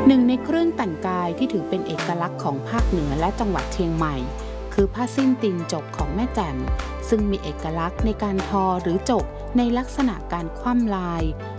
หนึ่งในเครื่องแต่งกายที่ถือเป็นเอกลักษณ์ของภาคเหนือและจังหวัดเชียงใหม่คือผ้าสิ้นตีนจกของแม่แจ่มซึ่งมีเอกลักษณ์ในการทอหรือจกในลักษณะการคว่ำลาย